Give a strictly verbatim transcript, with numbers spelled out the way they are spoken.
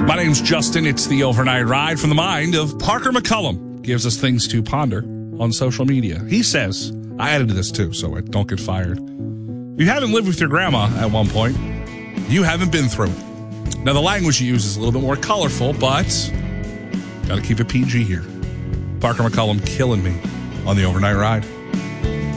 My name's Justin. It's the Overnight Ride from the mind of Parker McCullum. Gives us things to ponder on social media. He says, I added to this too, so I don't get fired. If you haven't lived with your grandma at one point, you haven't been through it. Now, the language you use is a little bit more colorful, but got to keep it P G here. Parker McCullum killing me on the Overnight Ride.